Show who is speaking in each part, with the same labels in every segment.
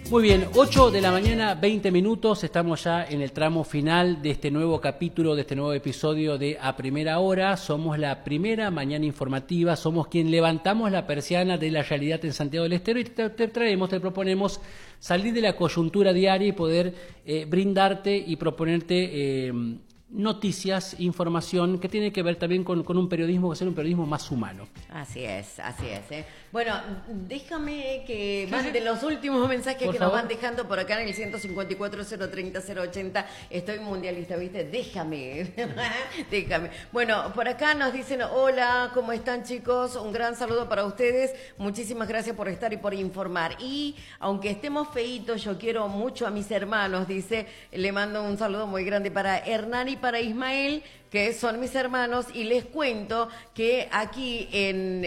Speaker 1: Muy bien, 8 de la mañana, 20 minutos, estamos ya en el tramo final de este nuevo capítulo, de este nuevo episodio de A Primera Hora. Somos la primera mañana informativa, somos quien levantamos la persiana de la realidad en Santiago del Estero y te proponemos salir de la coyuntura diaria y poder brindarte y proponerte noticias, información que tiene que ver también con un periodismo que sea un periodismo más humano.
Speaker 2: Así es, así es. Bueno, déjame que mande los últimos mensajes por que favor. Nos van dejando por acá en el 154-030-080. Estoy mundialista, ¿viste? Déjame. Bueno, por acá nos dicen, hola, ¿cómo están, chicos? Un gran saludo para ustedes. Muchísimas gracias por estar y por informar. Y aunque estemos feitos, yo quiero mucho a mis hermanos, dice, le mando un saludo muy grande para Hernán y para Ismael, que son mis hermanos, y les cuento que aquí en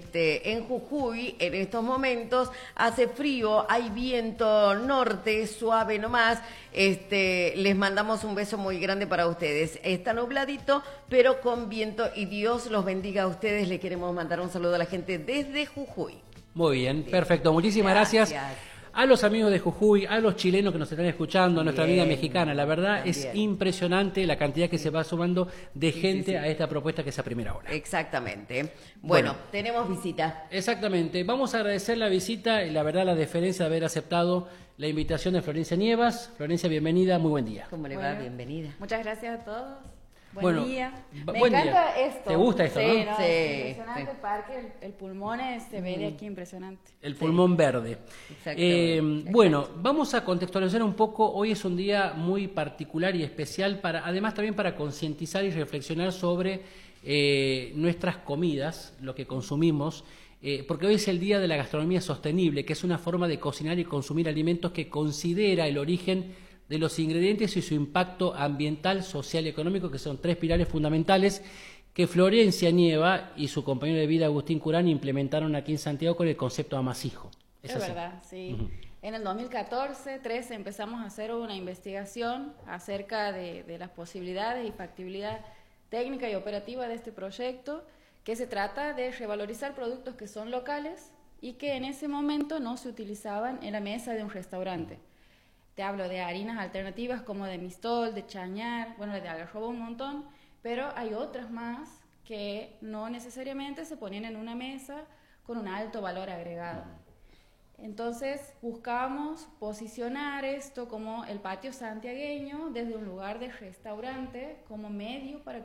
Speaker 2: Jujuy, en estos momentos, hace frío, hay viento norte, suave nomás, les mandamos un beso muy grande para ustedes. Está nubladito, pero con viento, y Dios los bendiga a ustedes. Le queremos mandar un saludo a la gente desde Jujuy.
Speaker 1: Muy bien, perfecto, muchísimas gracias. A los amigos de Jujuy, a los chilenos que nos están escuchando, a nuestra amiga mexicana. La verdad es impresionante la cantidad que se va sumando de gente a esta propuesta que es A Primera Hora.
Speaker 2: Exactamente. Bueno, tenemos visita.
Speaker 1: Exactamente. Vamos a agradecer la visita y la verdad la deferencia de haber aceptado la invitación de Florencia Nievas. Florencia, bienvenida, muy buen día.
Speaker 2: ¿Cómo le va? Bienvenida.
Speaker 3: Muchas gracias a todos. Buen día. Me
Speaker 1: buen
Speaker 3: encanta
Speaker 1: día.
Speaker 3: esto.
Speaker 1: ¿Te gusta esto,
Speaker 3: sí,
Speaker 1: no?
Speaker 3: Sí, impresionante el parque, el pulmón se ve de aquí impresionante.
Speaker 1: El pulmón verde. Bueno, vamos a contextualizar un poco. Hoy es un día muy particular y especial, además también para concientizar y reflexionar sobre nuestras comidas, lo que consumimos, porque hoy es el día de la gastronomía sostenible, que es una forma de cocinar y consumir alimentos que considera el origen de los ingredientes y su impacto ambiental, social y económico, que son tres pilares fundamentales que Florencia Nieva y su compañero de vida Agustín Curán implementaron aquí en Santiago con el concepto amasijo.
Speaker 3: Es verdad, sí. En el 2014-13 empezamos a hacer una investigación acerca de las posibilidades y factibilidad técnica y operativa de este proyecto, que se trata de revalorizar productos que son locales y que en ese momento no se utilizaban en la mesa de un restaurante. Te hablo de harinas alternativas como de mistol, de chañar, bueno, de algarrobo un montón, pero hay otras más que no necesariamente se ponían en una mesa con un alto valor agregado. Entonces buscamos posicionar esto como el patio santiagueño desde un lugar de restaurante como medio para